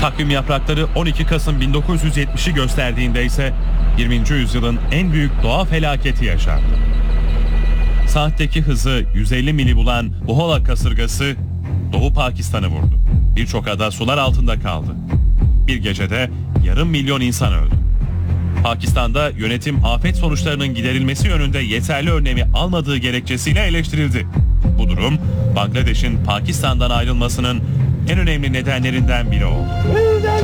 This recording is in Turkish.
Takvim yaprakları 12 Kasım 1970'i gösterdiğinde ise 20. yüzyılın en büyük doğa felaketi yaşandı. Saatteki hızı 150 mili bulan Buhola kasırgası Doğu Pakistan'ı vurdu. Birçok ada sular altında kaldı. Bir gecede yarım milyon insan öldü. Pakistan'da yönetim afet sonuçlarının giderilmesi yönünde yeterli önlemi almadığı gerekçesiyle eleştirildi. Bu durum Bangladeş'in Pakistan'dan ayrılmasının en önemli nedenlerinden biri oldu.